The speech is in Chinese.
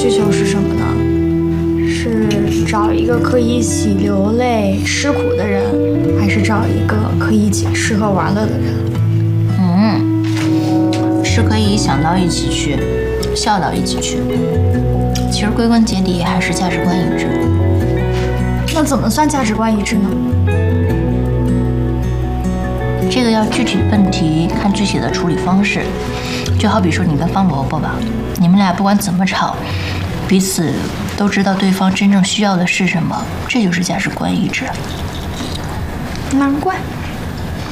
需求是什么呢？是找一个可以一起流泪吃苦的人，还是找一个可以一起吃喝玩乐的人？ 是可以想到一起去，笑到一起去。其实归根结底还是价值观一致。 那怎么算价值观一致呢？ 这个要具体问题看具体的处理方式。就好比说你跟方萝卜吧，你们俩不管怎么吵，彼此都知道对方真正需要的是什么，这就是价值观一致。 难怪。